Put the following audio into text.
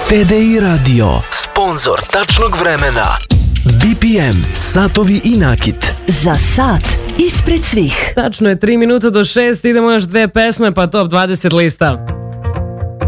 TDI Radio, sponzor tačnog vremena. BPM, satovi i nakit. Za sat ispred svih. Tačno je 3 minuta do 6, idemo još 2 pesme pa top 20 lista.